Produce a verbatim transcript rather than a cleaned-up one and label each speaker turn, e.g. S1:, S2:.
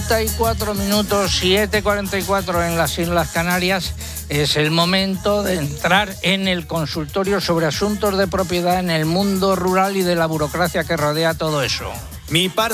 S1: cuarenta y cuatro minutos, siete cuarenta y cuatro en las Islas Canarias. Es el momento de entrar en el consultorio sobre asuntos de propiedad en el mundo rural y de la burocracia que rodea todo eso.
S2: Mi par